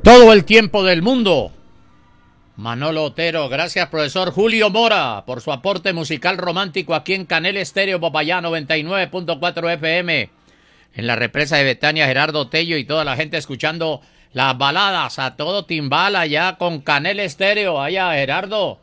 Todo el tiempo del mundo. Manolo Otero, gracias profesor Julio Mora por su aporte musical romántico aquí en Canel Estéreo Popayá 99.4 FM. En la represa de Betania, Gerardo Tello y toda la gente escuchando las baladas a todo timbal allá con Canel Estéreo. Allá Gerardo,